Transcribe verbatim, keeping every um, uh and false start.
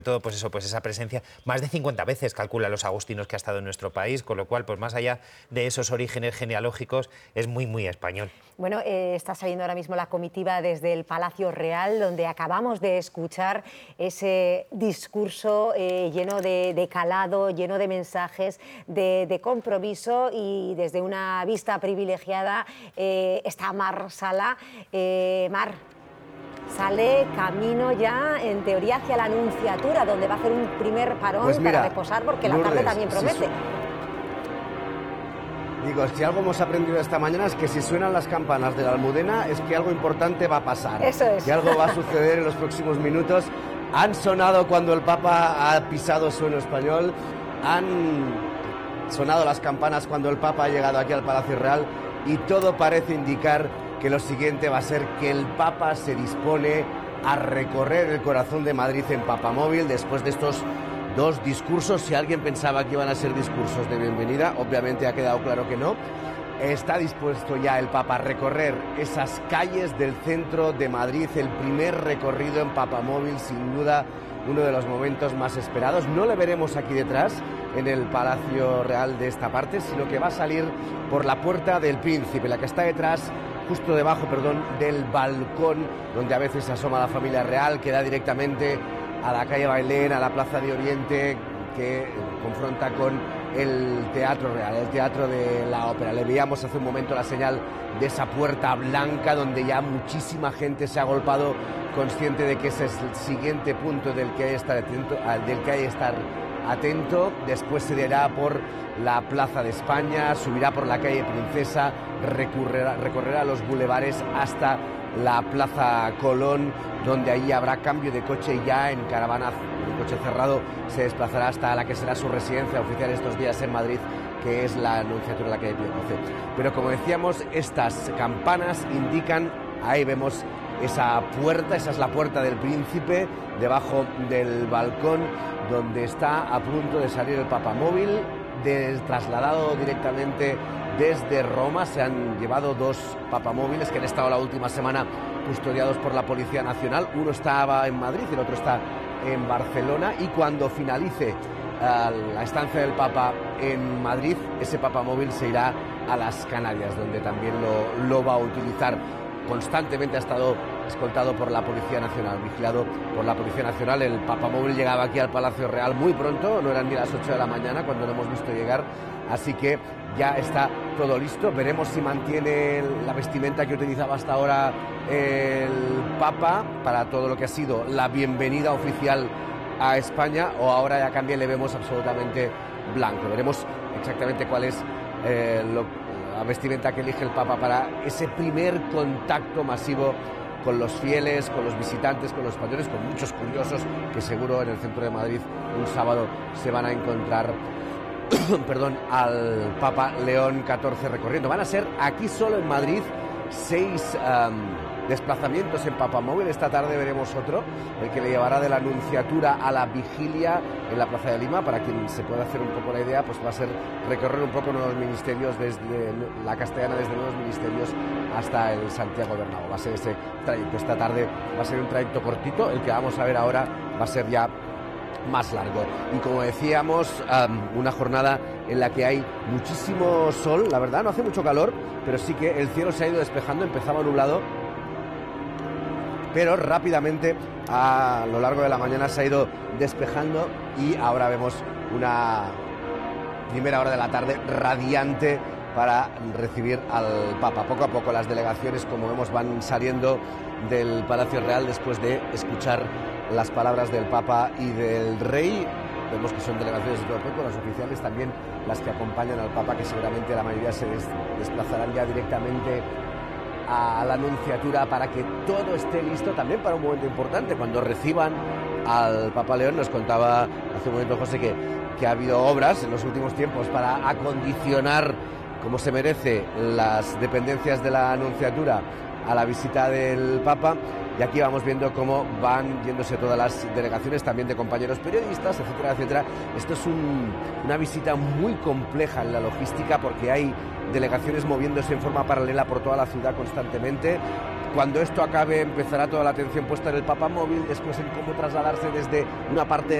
todo pues eso, pues esa presencia, más de cincuenta veces calcula los agustinos que ha estado en nuestro país, con lo cual, pues más allá de esos orígenes genealógicos, es muy, muy español. Bueno, eh, está saliendo ahora mismo la comitiva desde el Palacio Real, donde acabamos de escuchar ese discurso eh, lleno de, de calado, lleno de mensajes, de, de compromiso, y desde una vista privilegiada eh, está Mar Sala. Eh, Mar, sale camino ya, en teoría, hacia la Anunciatura, donde va a hacer un primer parón pues mira, para reposar, porque Lourdes, la tarde también promete. Si Digo, si algo hemos aprendido esta mañana es que si suenan las campanas de la Almudena es que algo importante va a pasar. Eso es. Que algo va a suceder en los próximos minutos. Han sonado cuando el Papa ha pisado suelo español, han sonado las campanas cuando el Papa ha llegado aquí al Palacio Real, y todo parece indicar que lo siguiente va a ser que el Papa se dispone a recorrer el corazón de Madrid en papamóvil después de estos dos discursos. Si alguien pensaba que iban a ser discursos de bienvenida, obviamente ha quedado claro que no. Está dispuesto ya el Papa a recorrer esas calles del centro de Madrid, el primer recorrido en papamóvil, sin duda uno de los momentos más esperados. No le veremos aquí detrás, en el Palacio Real de esta parte, sino que va a salir por la Puerta del Príncipe, la que está detrás, justo debajo, perdón, del balcón donde a veces se asoma la familia real, que da directamente a la calle Bailén, a la Plaza de Oriente, que confronta con el Teatro Real, el Teatro de la Ópera. Le veíamos hace un momento la señal de esa puerta blanca donde ya muchísima gente se ha agolpado, consciente de que ese es el siguiente punto del que hay que estar atento, del que hay que estar atento. Después se irá por la Plaza de España, subirá por la calle Princesa, recorrerá, recorrerá los bulevares hasta la Plaza Colón, donde ahí habrá cambio de coche, y ya en caravana, en coche cerrado, se desplazará hasta la que será su residencia oficial estos días en Madrid, que es la Anunciatura de la calle Pío doce. Pero como decíamos, estas campanas indican, ahí vemos esa puerta, esa es la Puerta del Príncipe, debajo del balcón, donde está a punto de salir el papamóvil, de, trasladado directamente desde Roma. Se han llevado dos papamóviles que han estado la última semana custodiados por la Policía Nacional. Uno estaba en Madrid y el otro está en Barcelona, y cuando finalice uh, la estancia del Papa en Madrid, ese papamóvil se irá a las Canarias, donde también lo, lo va a utilizar. Constantemente ha estado escoltado por la Policía Nacional, vigilado por la Policía Nacional. El papamóvil llegaba aquí al Palacio Real muy pronto, no eran ni las ocho de la mañana cuando lo hemos visto llegar, así que ya está todo listo. Veremos si mantiene la vestimenta que utilizaba hasta ahora el Papa para todo lo que ha sido la bienvenida oficial a España, o ahora ya cambia y le vemos absolutamente blanco. Veremos exactamente cuál es eh, lo, la vestimenta que elige el Papa para ese primer contacto masivo con los fieles, con los visitantes, con los españoles, con muchos curiosos que seguro en el centro de Madrid un sábado se van a encontrar perdón, al Papa León catorce recorriendo. Van a ser aquí solo en Madrid seis um, desplazamientos en papamóvil. Esta tarde veremos otro, el que le llevará de la Anunciatura a la vigilia en la Plaza de Lima. Para quien se pueda hacer un poco la idea, pues va a ser recorrer un poco nuevos ministerios, desde la Castellana, desde nuevos ministerios hasta el Santiago Bernabéu. Va a ser ese trayecto. Esta tarde va a ser un trayecto cortito. El que vamos a ver ahora va a ser ya más largo. Y como decíamos, um, una jornada en la que hay muchísimo sol. La verdad, no hace mucho calor, pero sí que el cielo se ha ido despejando. Empezaba nublado, pero rápidamente a lo largo de la mañana se ha ido despejando, y ahora vemos una primera hora de la tarde radiante para recibir al Papa. Poco a poco las delegaciones, como vemos, van saliendo del Palacio Real después de escuchar las palabras del Papa y del Rey. Vemos que son delegaciones de todo el mundo, las oficiales, también las que acompañan al Papa, que seguramente la mayoría se des- desplazarán ya directamente a la Anunciatura para que todo esté listo también para un momento importante, cuando reciban al Papa León. Nos contaba hace un momento José que, que ha habido obras en los últimos tiempos para acondicionar como se merece las dependencias de la Anunciatura a la visita del Papa, y aquí vamos viendo cómo van yéndose todas las delegaciones, también de compañeros periodistas, etcétera, etcétera. Esto es un, una visita muy compleja en la logística, porque hay delegaciones moviéndose en forma paralela por toda la ciudad constantemente. Cuando esto acabe empezará toda la atención puesta en el papamóvil, después en cómo trasladarse desde una parte